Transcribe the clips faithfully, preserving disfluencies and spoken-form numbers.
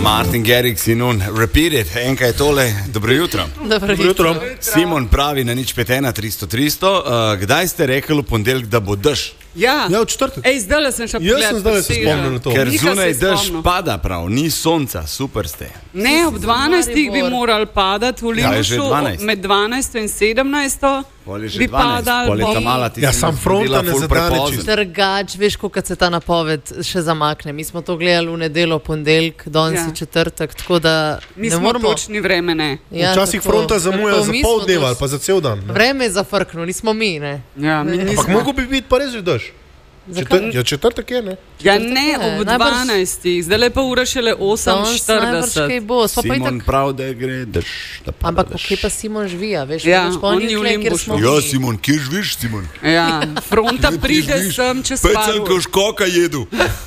Martin Garrix in on repeat it, enka je tole, dobro jutro. Dobro jutro. Simon pravi na nič pet ena tristo tristo, uh, kdaj ste rekli v ponedeljek, da bo dež? Ja, ja v četrtek. Ej, zdaj sem še pogledal. Jaz sem zdaj se spomnil na to. Ker zunaj dež pada prav, ni sonca, super ste. Ne, ob dvanajstih bi moral padati v Limbušu, ja, med dvanajsto in sedemnajsto bi padal. Ja, sam fronta ne zadane. Trgač, veš, koliko se ta napoved še zamakne. Mi smo to gledali v nedeljo, ponedeljek, danes je ja. četrtek, tako da mi ne smo moramo... točni vreme, ne. Ja, včasih tako, fronta zamuja za pol dneva ali pa za cel dan. Ne? Vreme je zafrknulo, nismo mi, ne. Ja, mi nismo. Ampak mogo bi biti pa res že dež. Četr, ja, četrtek je, ne? Ja, ne, ob dvanajstih, zdaj lepa ura šele osem štirideset. Simon prav, da gre dež. Ampak kje pa Simon živi, veš? Ja, on je v Limbušu. Ja, Simon, kje živiš, Simon? Ja, fronta pride sem čez par ur. Pet sem ko škoka jedu.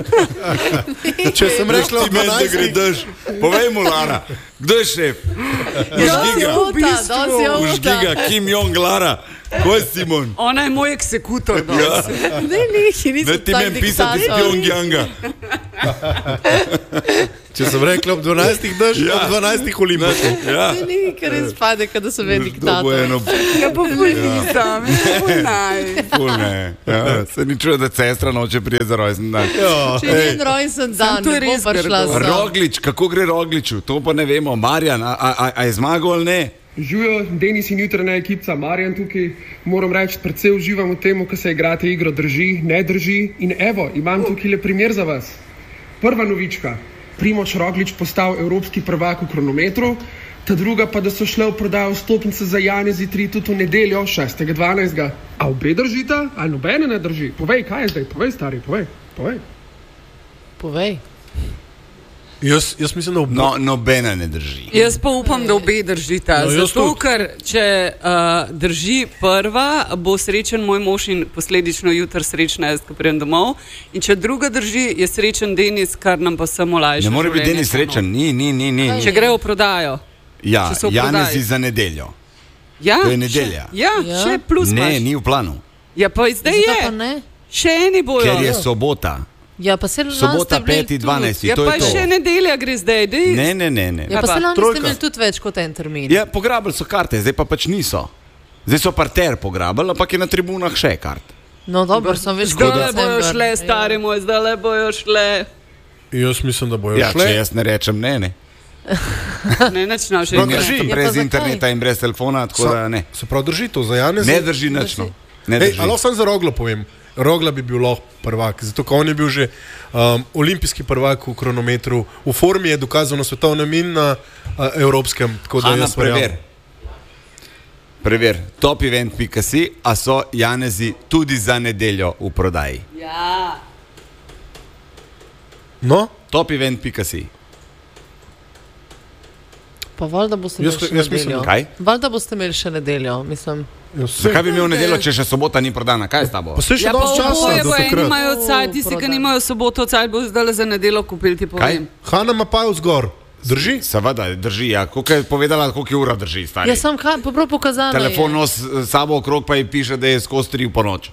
Če sem rekla ob dvanajstih, da gre dež. Povej mu, Lara, kdo je šef? Užgiga. Užgiga, Kim Jong Lara. Ko je Simon? Ona je moj eksekutor. Ja. Ne, nihi, nisem tak diktator. Ne ti meni pisati iz Pyongyanga. Če sem rekla ob dvanajstih dež, ja. ob dvanajstih v Limbušu. Ja. Ne, nihi, ker res pade, kada so ve diktator. Eno... Ja, pa ful nisam, ful naj. Ful ne. Ja. Se ni čuo, da sestra noče prije za rojsten dan. Ja. Če je njen rojsten dan, ne bom pa šla sam. Roglič, kako gre Rogliču? To pa ne vemo. Marjan, a, a, a je zmagal ali ne? Živijo, Denis in jutrajna ekipa, Marjan tukaj, moram reči, predvsej uživam v tem, ko se igrate igro drži, ne drži. In evo, imam tukaj le primer za vas. Prva novička, Primož Roglič postal evropski prvak v kronometru, ta druga pa, da so šle v prodajo vstopnice za Janezi tri tudi v nedeljo, šestega dvanajstega. A obe držita? Ali nobene ne drži? Povej, kaj je zdaj? Povej, stari, povej. Povej. Povej. Jaz, jaz mislim, da obe... No, nobena ne drži. Jaz pa upam, da obe držita. No, zato, ker če uh, drži prva, bo srečen moj mož in posledično jutr srečna jaz, ko pridem domov. In če druga drži, je srečen Denis, kar nam pa samo lajša. Ne more biti Denis srečen, ni, ni, ni, ni. Če gre v prodajo. Ja, Janezi za nedeljo. Ja, to je nedelja. Še, ja, ja, še plus ne, maš. Ni v planu. Ja, pa zdaj je. Pa ne? Še eni bojo. Ker je sobota. Ja, pa se sobota peti dvanajsti, ja, to je to. Ja, pa še nedelja gre zdaj. Dej. Ne, ne, ne, ne. Ja, pa se lani ste imeli tudi več kot en termin. Ja, pograbili so karte, zdaj pa pač niso. Zdaj so parter pograbili, ampak je na tribunah še kart. No, dobro, sem več kot december. Zdaj bojo šle, stari moj, zdaj bojo šle. Jaz mislim, da bojo ja, šle. Ja, če jaz ne rečem ne, ne. Ne, načnal še no, drži. Brez interneta in brez telefona, tako so, da ne. Se prav drži to za Janeza? Ne drži nično. Ej, ali sem za Rogla povem. Rogla bi bil lahko prvak, zato ko on je bil že um, olimpijski prvak v kronometru, v formi je dokazano svetovnem in na uh, evropskem. Tako da Ana, prever. Prever, top event pika si, a so Janezi tudi za nedeljo v prodaji. Ja. No? top event pika si. Pa valjda boste imeli še jaz nedeljo. Kaj? Valjda boste imeli še nedeljo, mislim. Zakaj bi imel nedeljo, če še sobota ni prodana? Kaj je s tabo? Pa se še ja, dosti časa do takrat. Eni imajo odsaj, tisti, ki nimajo soboto odsaj, bo zdaj za nedeljo kupili, ti povem. Hanna ima pa vzgor. Drži? Seveda, drži, ja. Koliko je povedala, koliko je ura drži, stari? Ja, sem kaj, pa prav pokazala je. Telefon nos sabo okrog, pa ji piše, da je skozi tri po noč.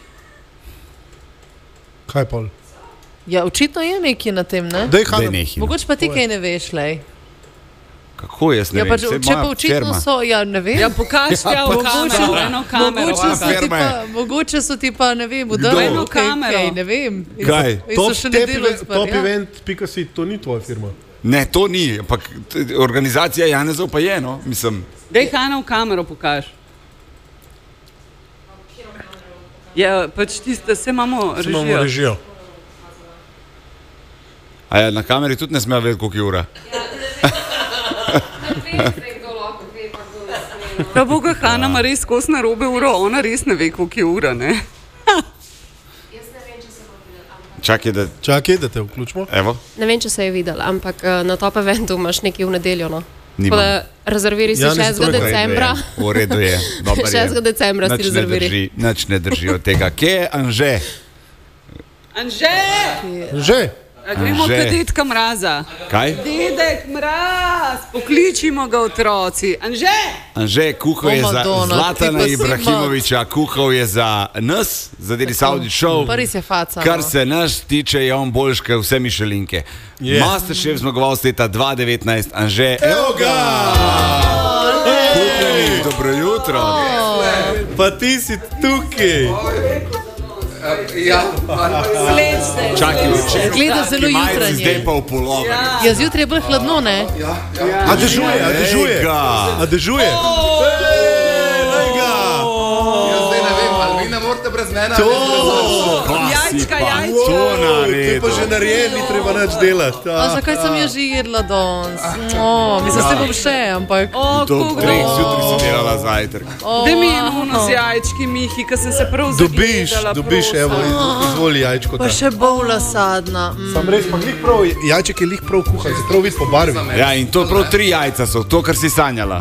Kaj pol? Ja, očitno je nekaj na tem, ne? Dej, Hanna. Mogoče pa ti kaj ne veš, lej. Kako jaz ne ja, vem, pač, če pa očitno so, ja ne vem. Ja, pokažite ja, v kamero, eno kamero. Mogoče so, ti pa, mogoče so ti pa, ne vem, udali eno kamero. Kaj, ne vem. Kaj? Top event pika si, to ni tvoja firma. Ne, to ni, ampak organizacija Janezov pa je, no, mislim. Dej Hanna v kamero pokaž. Ja, pač tiste, se imamo režijo. Se imamo režijo. A ja, na kameri tudi ne smejo vedeti, koliko je ura. Pa Boga, Hanna ima res kos narobe uro, ona res ne ve, koliko je ura, ne? Čakaj, da... Čakaj, da te vključimo. Evo. Ne vem, če se je videl, ampak na top eventu imaš nekaj v nedeljo, no. Nimam. Rezerviri si ja, šestega decembra. V redu je, dober je. šestega decembra si rezerviri. Nič ne drži od tega. Kje je Anže? Anže! Anže! Gremo Anže. k dedka Mraza. Kaj? Dedek Mraz, pokličimo ga otroci. Anže! Anže, kuhal je O, za Madonna, Zlatana ti pa si Ibrahimoviča, kuhal je za nas, za Deli Saudi Show. Pa res je faca. Kar no. se naš tiče, je on boljš kot vse Mišelinke. Je. Masterchef zmagoval leta dva tisoč devetnajst, Anže. Evo ga! Kupljeni, dobro jutro. Pa ti si tukaj. Ja, Čakaj, če Gleda zelo jutranje. zdaj pa v pulover. Ja, zjutraj je bolj hladno, ne? A dežuje, a dežuje. Ej ga. A dežuje. Ej, lej ga. jaz zdaj ne vem, ali vi ne morete brez mene. To. Jajčka, To jajčka. Ti naredil. pa že narejen, ni treba nič delati. A zakaj sem jo že jedla danes? O, mislim, se bom še, ampak... O, Do kako treh grobo. zjutraj si delala zajtrk. Da mi je nuno z jajčki, Mihi, ker sem se prav Dobiš, zagledala, dobiš, prosim. evo, iz- izvoli jajčko. Pa ta. še bolj sadna. Mm. Sam res, pa glih prav, jajček je lih prav kuhan, se prav vidi po barvi. Ja, in to prav tri jajca so, to, kar si sanjala.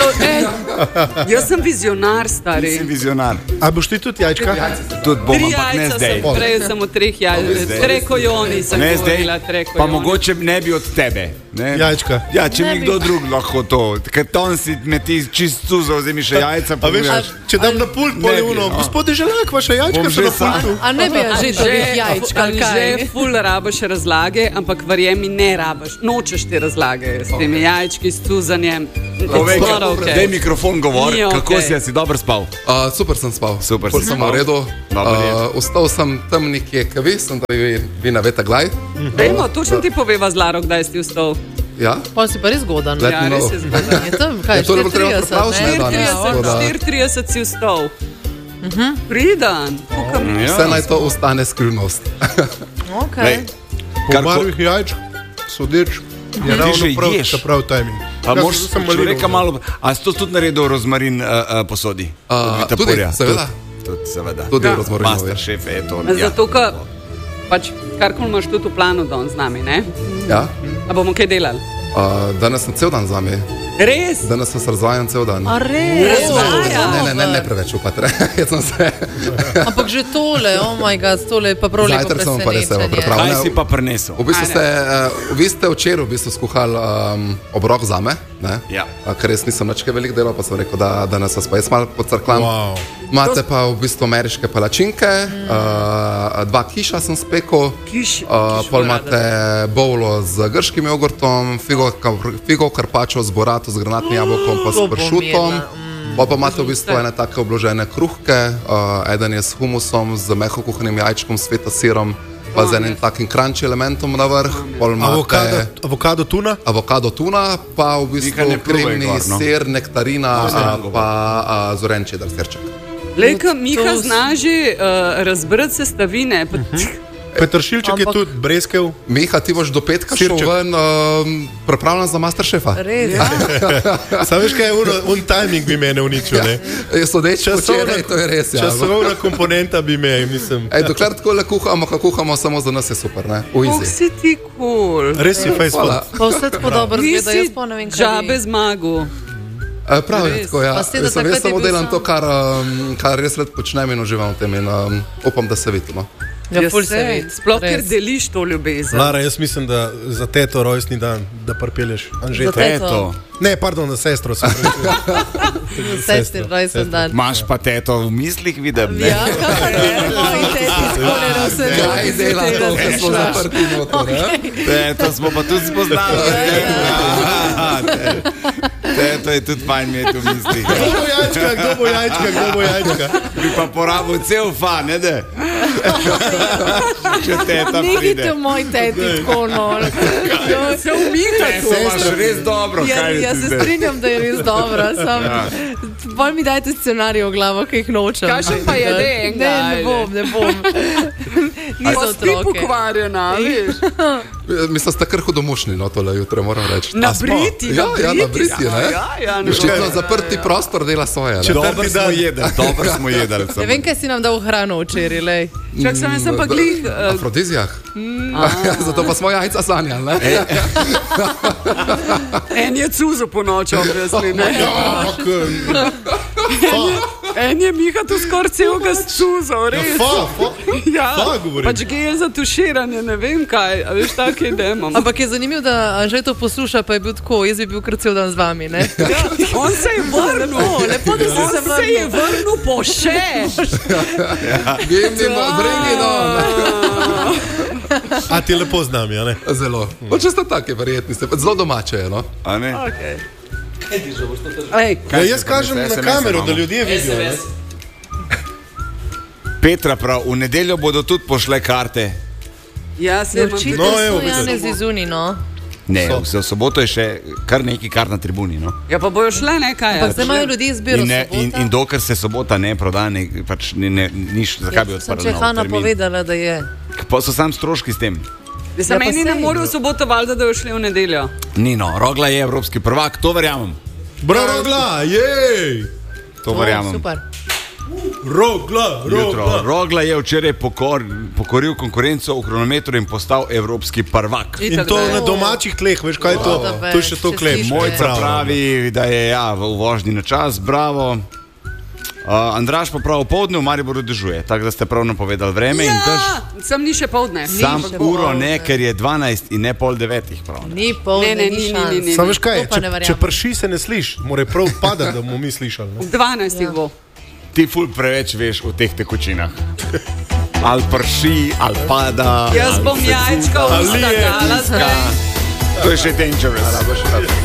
Jaz sem vizionar, stari. Si vizionar. A boš ti tudi jajčka? Tudi bom, Tri ampak ne jajca zdaj. sem prej, samo treh jajc. Trekojoni sem Ne zdaj, govorila, trekojoni. pa mogoče ne bi od tebe. Ne? Jajčka. Ja, če Ne mi bi. kdo drug lahko to, ker ton si me ti čist suzo, vzemi še jajca. A veš, ponujaš. če dam na pult, pol Ne je bi, uno, no. gospod Deželak, vaša jajčka Bom so že na pultu. A ne bi že dobih jajčka, ali Že kaj? ful rabaš razlage, ampak verjemi, ne rabaš. Nočeš te razlage s temi jajčki, s cuzanjem. Povej, It's not okay. daj mikrofon govor, Ni kako okej. si, a si dobro spal? Uh, super sem spal. Super Pol si sem spal. v redu. Dobro je. Uh, Ostal sem tam nekje, kaj vi, sem da vi, vi ne veste, glej. Dajmo, točno ti poveva z Laro, kdaj si vstal. Ja? Pa si pa res zgodan. Let Ja, me res know. je zgodan. Je tam, kaj, Ja, to ne bo treba štirideset, pripraviti, ne, danes. Ja, tako da- štiri trideset si vstal. Pridan, tukaj mi. Ja. Vse naj to ostane skrivnost. okej. Lej, Po kar ko- barvih jajčk, sodeč, je Ti ravno že prav, ješ. ta prav timing. Pa Ja, moraš sem malino človeka vzel. malo. A si to tudi naredil rozmarin uh, uh, posodi? Uh, Od tudi, Vitapurja? seveda. Tudi, tudi seveda. Tudi Ja. v rozmarinovi. Masterchef je to. Ja. Zato, ker pač karkoli imaš tudi v planu danes z nami, ne? Ja? A bomo kaj delali? Uh, danes sem cel dan z vami. Res? Danes sem se razvajan cel dan. A res? Razvaja? Ne, ne, ne, ne preveč upatre. Jaz sem se. Ampak že tole, oh moj bog, tole je pa prav lepo Zajtrk sem pa res evo presenečenje. pripravil. Kaj si pa prinesel? V bistvu ste, uh, vi ste včeraj v bistvu skuhali um, obrok za me, ne? Ja. Uh, ker res nisem več kaj velik delal, pa sem rekel, da danes vas pa jaz malo pocrklam. Wow. Imate pa v bistvu ameriške palačinke, mm. uh, dva kiša sem spekel, Kiš- uh, kiš pol bi rada. imate bowlo z grškim jogurtom, figo, ka- figo karpačo z borato, z granatnim jabolkom pa s to bom pršutom. jedla, mm. Pol pa imate v bistvu ene take obložene kruhke, uh, eden je s humusom, z meho kuhanim jajčkom, sveta sirom, pa z enim takim crunchy elementom na vrh. Pol Avokado, imate avokado tuna? avokado tuna, pa v Nika ne bistvu pljuvej kremni gor, no. sir, nektarina, a, pa a, zoren čedar sirček. Lejka, Miha To s- zna že uh, razbrati sestavine. Pa, Petršilček je Ampak- tudi, breskev. Miha, ti boš do petka šel Sirček. ven, um, pripravljen za Masterchefa. Res? Sam veš, kaj je un, un timing bi mene uničil, ne? Ja, sodeč včeraj, to je res. Ja. Časovna komponenta bi me, mislim. Ej, dokler tako le kuhamo, kako kuhamo, samo za nas je super, ne? V oh, easy. si ti kul. Cool. Res je Facebook. Hvala. Pa vse tako dobro zgleda, jaz pa ne vem, kaj Džabe bi. zmagu. E, prav je Res. tako, ja. Pa ste, da Jaz, sem- takrat jaz je samo bil delam sam- to, kar, um, kar res rad počnem in uživam v tem in um, upam, da se vidimo. Ja, ful se sej. vidi. Sploh, ker Res. deliš to ljubezen. Lara, jaz mislim, da za teto rojstni dan, da parpelješ Za Anžeta. teto. Eto, Ne, pardon, za sestro. sem rekel. Sestri rojsten dan. imaš pa teto v mislih, vidim, ne? Ja, kako je, moji teti skole na vse. Kaj dela to, ker smo zaprti noter, ne? Teto smo pa tudi spoznali. Aha, te- Teto je tudi fajn imeti v mislih. Kdo bo jajčka, kdo bo jajčka, kdo bo jajčka? Bi pa porabil cel fan, ne da? Če teta Nehajte pride. v moj teti tako nol. Se umikaj. To imaš res dobro, Ja, kaj je jaz ti se zdaj? strinjam, da je res dobra. Sam, bolj mi dajte scenarij v glavo, ki jih nočem. Kakšen pa je den, Ne, ne bom, ne bom. Niso Pa si ti otroke. pokvarjena, veš? Mislim, ste kar hudomušni, no, tole jutro moram reči. Na A smo? Briti, Ja, na ja, na Briti. Briti, ne? Ja, ja, ne Očitno zaprti prostor dela svoje. ne? Dobro Četrti smo dan. jedli, dobro smo jedli. Ne samo. vem, kaj si nam dal v hrano včeraj, lej. Čak sem, jaz sem pa Da- glih. eh, Afrodizijah. Zato pa smo jajca sanjali, ne? En je cuzo po noči, obresli, ne? Ja, k- En je Miha tu skoraj celega scuzal, res. Fa, fa, Ja, fa govorim. pač gel za tuširanje, ne vem kaj, a veš, take idemo. Ampak je zanimivo, da Anže to posluša, pa je bil tako, jaz bi bil kar cel dan z vami, ne? Ja, on se je vrnil, lepo, da si on se se je vrnil. vrnil po še. Gem, bringi, no. A ti je lepo z nami, a ne? Zelo. No, če ste take verjetni, ste pa zelo domače, no? A ne? Okay. Ej, Ja, jaz kažem na kamero, da ljudje vidijo. ne? Petra prav, v nedeljo bodo tudi pošle karte. Ja, se je Očitno No, no, evo, so vidite. Janez Izuni, no. Ne, So. v soboto je še kar nekaj kart na tribuni. No? Ja, pa bojo šle nekaj. Ampak zdaj imajo ljudi izbiro In, ne, in, sobota. in dokler se sobota ne proda, ne, pač ne, ne, niš, zakaj bi Ja, sem odprli če nov Hanna termin? povedala, da je. Pa so sam stroški s tem. Da se Ja, pa meni ne sej. morajo v soboto valjda, da bojo šli v nedeljo. Ni no, Rogla je evropski prvak, to verjamem. Bro, Rogla, jej! To verjamem. Super. Rogla, Jutro. Rogla. Rogla je včeraj pokor, pokoril konkurenco v kronometru in postal evropski prvak. In to na domačih tleh, veš kaj je to? Wow. To je še to klep. Čestitam. Mojca Bravo. pravi, da je ja, v vožnji na čas, bravo. Uh, Andraš pa prav popoldne v Mariboru dežuje, tako da ste prav napovedali vreme in dež. Ja, sem ni še povdne. Sam še uro popoldne. ne, ker je dvanajst in ne pol devetih. Prav. Ni pol, Ne, ne, ni ni, ni, šans. ni, ni. Sam veš kaj, To pa ne če, verjamem. če prši se ne sliš, mora prav padati, da bomo mi slišali. Ne? dvanajst jih bo. Ti ful preveč veš o teh tekočinah. Ali prši, ali pada. Jaz ali bom se jajčka cuka, ali usta je dala tuska. zdaj. To je še dangerous.